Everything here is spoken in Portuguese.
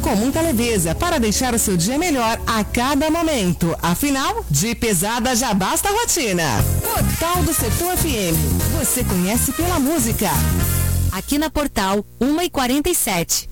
com muita leveza para deixar o seu dia melhor a cada momento. Afinal, de pesada já basta a rotina. Portal do Setor FM. Você conhece pela música. Aqui na Portal, 1h47.